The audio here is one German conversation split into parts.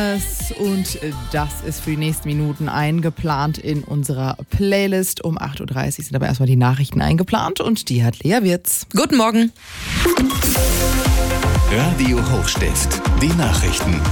Und das ist für die nächsten Minuten eingeplant in unserer Playlist. Um 8.30 Uhr sind aber erstmal die Nachrichten eingeplant und die hat Lea Wirz. Guten Morgen. Radio Hochstift, die Nachrichten.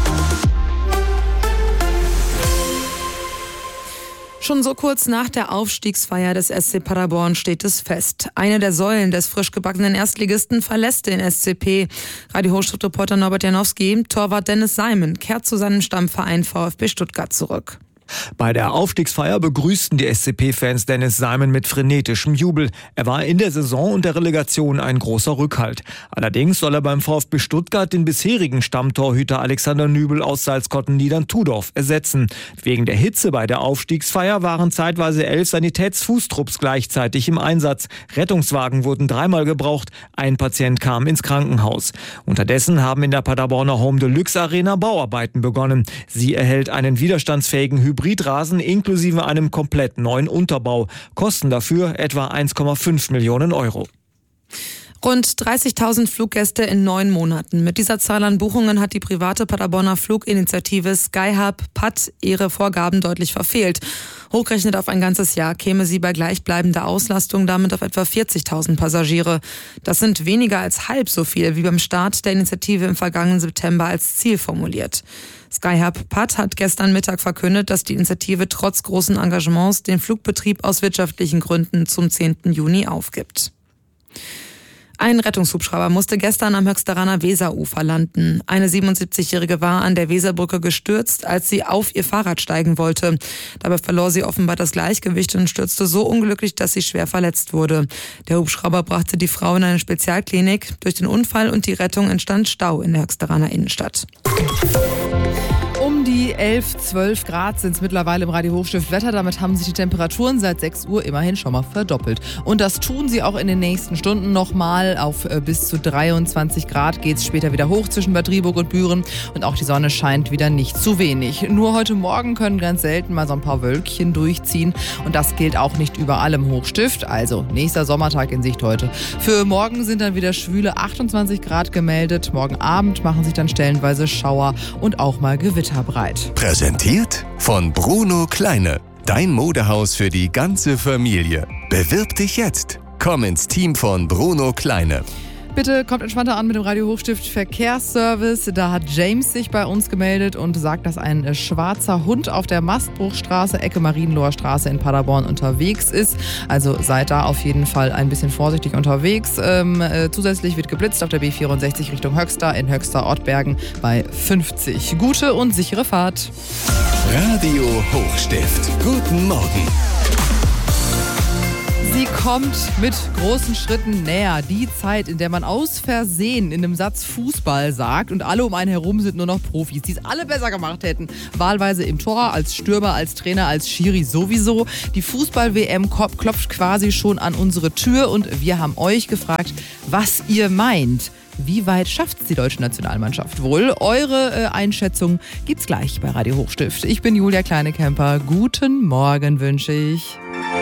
Schon so kurz nach der Aufstiegsfeier des SC Paderborn steht es fest. Eine der Säulen des frisch gebackenen Erstligisten verlässt den SCP. Radio Hochstift-Reporter Norbert Janowski, Torwart Dennis Simon kehrt zu seinem Stammverein VfB Stuttgart zurück. Bei der Aufstiegsfeier begrüßten die SCP-Fans Dennis Simon mit frenetischem Jubel. Er war in der Saison und der Relegation ein großer Rückhalt. Allerdings soll er beim VfB Stuttgart den bisherigen Stammtorhüter Alexander Nübel aus Salzkotten-Niedern-Tudorf ersetzen. Wegen der Hitze bei der Aufstiegsfeier waren zeitweise 11 Sanitätsfußtrupps gleichzeitig im Einsatz. Rettungswagen wurden 3-mal gebraucht. Ein Patient kam ins Krankenhaus. Unterdessen haben in der Paderborner Home Deluxe Arena Bauarbeiten begonnen. Sie erhält einen widerstandsfähigen Hybridrasen inklusive einem komplett neuen Unterbau. Kosten dafür etwa 1,5 Millionen Euro. Rund 30.000 Fluggäste in 9 Monaten. Mit dieser Zahl an Buchungen hat die private Paderborner Fluginitiative Skyhub PAD ihre Vorgaben deutlich verfehlt. Hochgerechnet auf ein ganzes Jahr käme sie bei gleichbleibender Auslastung damit auf etwa 40.000 Passagiere. Das sind weniger als halb so viel wie beim Start der Initiative im vergangenen September als Ziel formuliert. Skyhub PAD hat gestern Mittag verkündet, dass die Initiative trotz großen Engagements den Flugbetrieb aus wirtschaftlichen Gründen zum 10. Juni aufgibt. Ein Rettungshubschrauber musste gestern am Höchsteraner Weserufer landen. Eine 77-Jährige war an der Weserbrücke gestürzt, als sie auf ihr Fahrrad steigen wollte. Dabei verlor sie offenbar das Gleichgewicht und stürzte so unglücklich, dass sie schwer verletzt wurde. Der Hubschrauber brachte die Frau in eine Spezialklinik. Durch den Unfall und die Rettung entstand Stau in der Höchsteraner Innenstadt. Um die 11, 12 Grad sind es mittlerweile im Radio Hochstift Wetter. Damit haben sich die Temperaturen seit 6 Uhr immerhin schon mal verdoppelt. Und das tun sie auch in den nächsten Stunden nochmal. Auf bis zu 23 Grad geht es später wieder hoch zwischen Bad Driburg und Büren. Und auch die Sonne scheint wieder nicht zu wenig. Nur heute Morgen können ganz selten mal so ein paar Wölkchen durchziehen. Und das gilt auch nicht überall im Hochstift. Also nächster Sommertag in Sicht heute. Für morgen sind dann wieder schwüle 28 Grad gemeldet. Morgen Abend machen sich dann stellenweise Schauer und auch mal Gewitter breit. Präsentiert von Bruno Kleine. Dein Modehaus für die ganze Familie. Bewirb dich jetzt. Komm ins Team von Bruno Kleine. Bitte kommt entspannter an mit dem Radio Hochstift Verkehrsservice. Da hat James sich bei uns gemeldet und sagt, dass ein schwarzer Hund auf der Mastbruchstraße, Ecke Marienloher Straße in Paderborn unterwegs ist. Also seid da auf jeden Fall ein bisschen vorsichtig unterwegs. Zusätzlich wird geblitzt auf der B64 Richtung Höxter, in Höxter-Ortbergen bei 50. Gute und sichere Fahrt. Radio Hochstift. Guten Morgen. Sie kommt mit großen Schritten näher. Die Zeit, in der man aus Versehen in einem Satz Fußball sagt und alle um einen herum sind nur noch Profis, die es alle besser gemacht hätten. Wahlweise im Tor, als Stürmer, als Trainer, als Schiri sowieso. Die Fußball-WM klopft quasi schon an unsere Tür und wir haben euch gefragt, was ihr meint. Wie weit schafft es die deutsche Nationalmannschaft wohl? Eure Einschätzung gibt's gleich bei Radio Hochstift. Ich bin Julia Kleinekemper. Guten Morgen wünsche ich.